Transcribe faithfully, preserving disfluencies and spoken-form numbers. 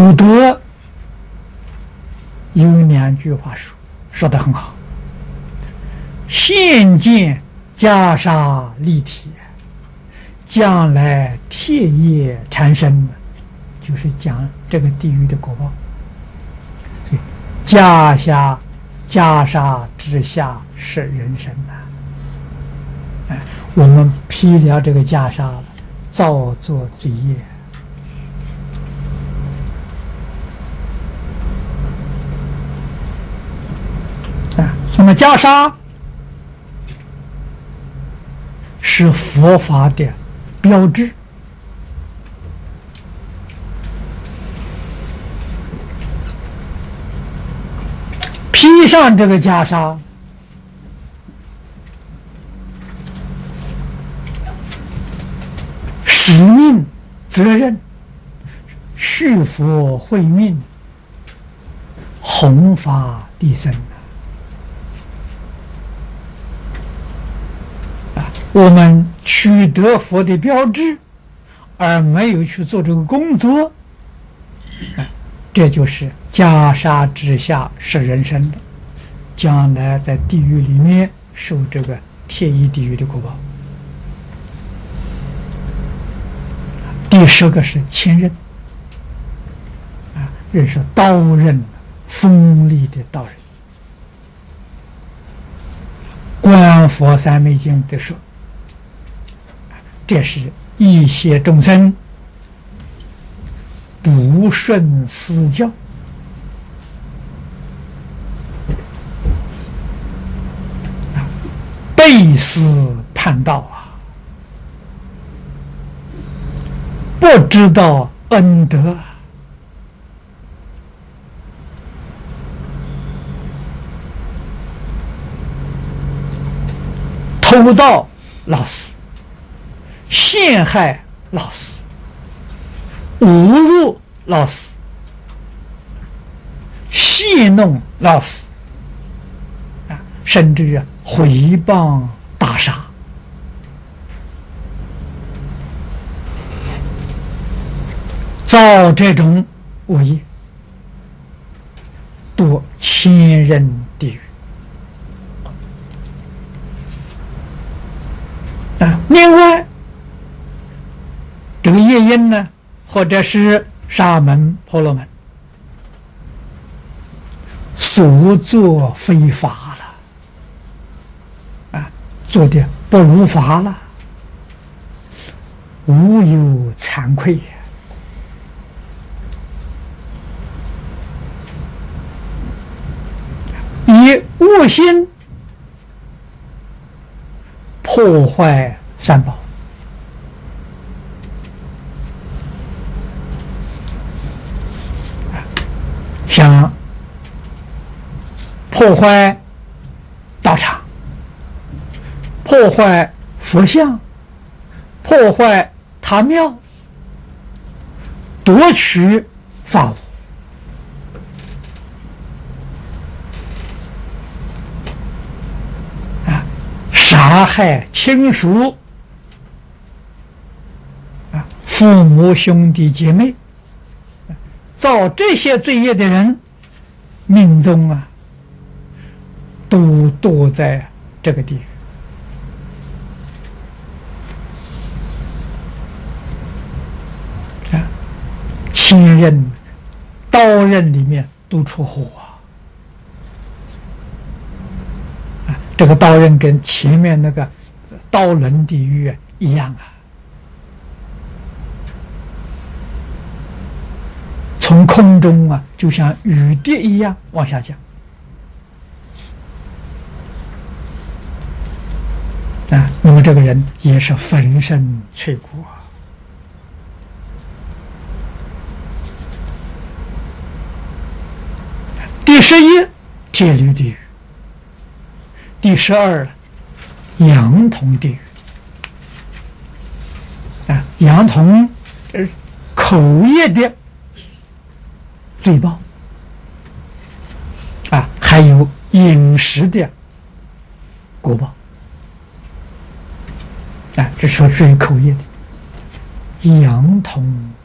古德有两句话说说得很好：现见袈裟立体，将来铁业缠身，就是讲这个地狱的果报。所以袈裟袈裟之下是人生呐、哎，我们披了这个袈裟了，造作罪业。啊，那么袈裟是佛法的标志，披上这个袈裟，使命、责任、续佛慧命、弘法利生。我们取得佛的标志，而没有去做这个工作，这就是袈裟之下是人生的，将来在地狱里面受这个铁衣地狱的果报。第十个是千刃，啊，刃是刀刃，锋利的刀刃。观佛三昧经的说，这是一些众生不顺私教，背私叛道啊，不知道恩德，偷盗老死，陷害老死，侮辱老死，戏弄老死，啊，甚至于毁谤大杀，造这种恶业，堕千刃地狱。啊，另外这个业因呢，或者是沙门婆罗门所作非法了，啊，做的不如法了，无有惭愧，以恶心破坏三宝，想破坏道场，破坏佛像，破坏塔庙，夺取法物，啊，杀害亲属，啊，父母兄弟姐妹，造这些罪业的人，命中啊，都堕在这个地狱。啊，千刃、刀刃里面都出火啊！这个刀刃跟前面那个刀轮地狱啊一样啊。从空中啊，就像雨滴一样往下降啊。那么这个人也是粉身碎骨啊。第十一，铁驴地狱；第十二，羊童地狱啊。羊童呃口业的罪报啊，还有饮食的果报啊，这是说属于口业的羊童